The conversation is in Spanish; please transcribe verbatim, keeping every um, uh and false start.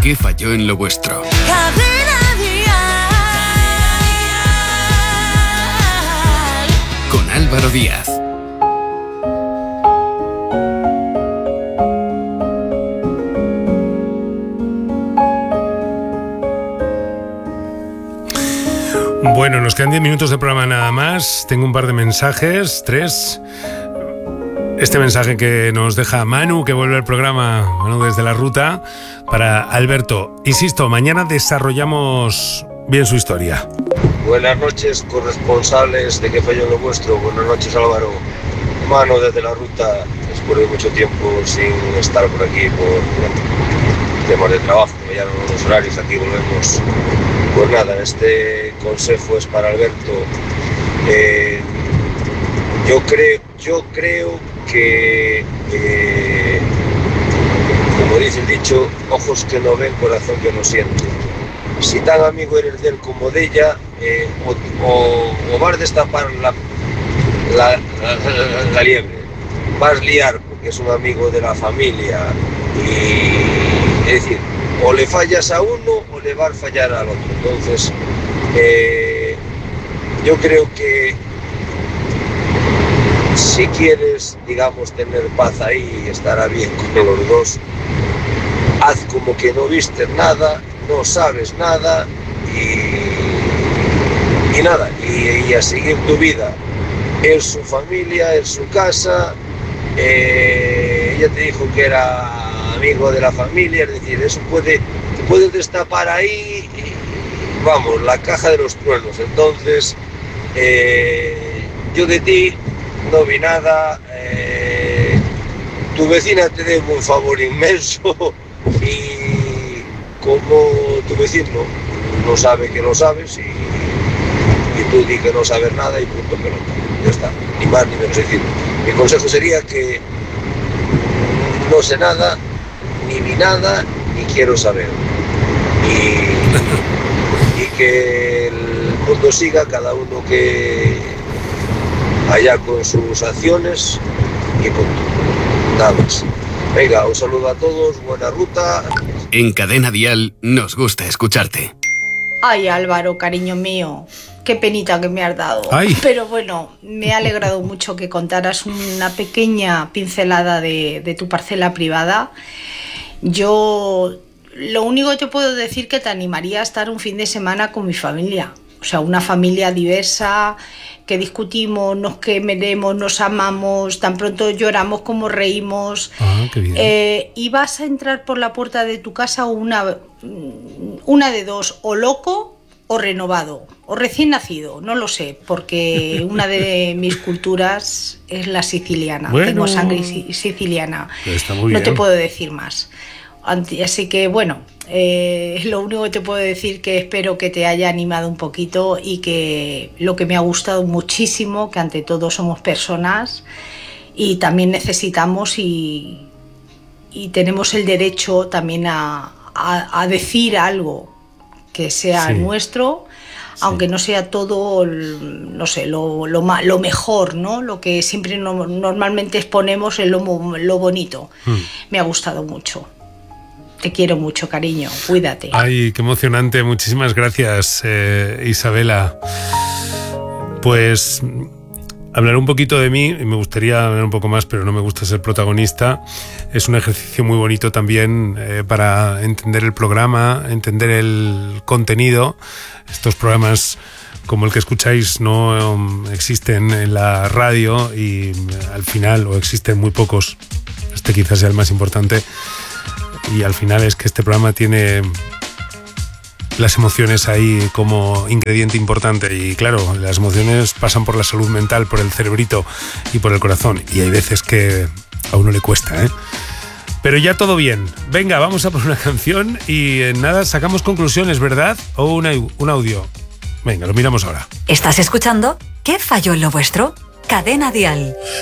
¿Qué falló en lo vuestro? Cadena Dial. Con Álvaro Díaz. Bueno, nos quedan diez minutos de programa nada más. Tengo un par de mensajes, tres. Este mensaje que nos deja Manu, que vuelve al programa, Manu desde la ruta, para Alberto. Insisto, mañana desarrollamos bien su historia. Buenas noches, corresponsables de ¿Qué falló en lo vuestro? Buenas noches, Álvaro. Manu desde la ruta, después de mucho tiempo sin estar por aquí, por bueno, temas de trabajo, que ya no los horarios, aquí volvemos. Pues nada, este consejo es para Alberto. Eh, yo creo, yo creo que, eh, como dice el dicho, ojos que no ven, corazón que no siente. Si tan amigo eres de él como de ella, eh, o, o, o vas a destapar la, la, la, la liebre, vas a liar porque es un amigo de la familia, y es decir, o le fallas a uno o le vas a fallar al otro. Entonces, eh, yo creo que si quieres, digamos, tener paz ahí y estará bien con los dos, haz como que no viste nada, no sabes nada y, y nada, y, y a seguir tu vida. Es su familia, es su casa, eh, ella te dijo que era amigo de la familia, es decir, eso puede, te puede destapar ahí, y, vamos, la caja de los truenos. Entonces, eh, yo de ti no vi nada, eh, tu vecina te debe un favor inmenso y como tu vecino no sabe que lo sabes, y, y tú di que no sabes nada y punto pelota, ya está, ni más ni menos. Es decir, mi consejo sería que no sé nada, ni vi nada, ni quiero saber, y, y que el mundo siga, cada uno que allá con sus acciones y punto, nada más. Venga, un saludo a todos, buena ruta. En Cadena Dial nos gusta escucharte. Ay, Álvaro, cariño mío, qué penita que me has dado. Ay. Pero bueno, me ha alegrado mucho que contaras una pequeña pincelada de, de tu parcela privada. Yo lo único que te puedo decir que te animaría a estar un fin de semana con mi familia. O sea, una familia diversa, que discutimos, nos queremos, nos amamos, tan pronto lloramos como reímos. Ah, qué bien. Eh, y vas a entrar por la puerta de tu casa una, una de dos, o loco o renovado, o recién nacido, no lo sé, porque una de mis culturas es la siciliana. Bueno, tengo sangre siciliana. Está muy no bien. te puedo decir más. Así que bueno, eh, lo único que te puedo decir que espero que te haya animado un poquito, y que lo que me ha gustado muchísimo, que ante todo somos personas y también necesitamos y, y tenemos el derecho también a, a, a decir algo que sea Sí. nuestro, Sí. aunque no sea todo, no sé, lo, lo, lo mejor, ¿no? Lo que siempre no, normalmente exponemos es lo, lo bonito. Hmm. Me ha gustado mucho. Te quiero mucho, cariño. Cuídate. Ay, qué emocionante. Muchísimas gracias, eh, Isabela. Pues hablar un poquito de mí, y me gustaría hablar un poco más, pero no me gusta ser protagonista. Es un ejercicio muy bonito también eh, para entender el programa, entender el contenido. Estos programas como el que escucháis no um, existen en la radio, y al final, o existen muy pocos, este quizás sea el más importante. Y al final es que este programa tiene las emociones ahí como ingrediente importante, y claro, las emociones pasan por la salud mental, por el cerebrito y por el corazón, y hay veces que a uno le cuesta, ¿eh? Pero ya todo bien. Venga, vamos a por una canción y en nada sacamos conclusiones, ¿verdad? O una, un audio. Venga, lo miramos ahora. ¿Estás escuchando? ¿Qué falló en lo vuestro? Cadena Dial.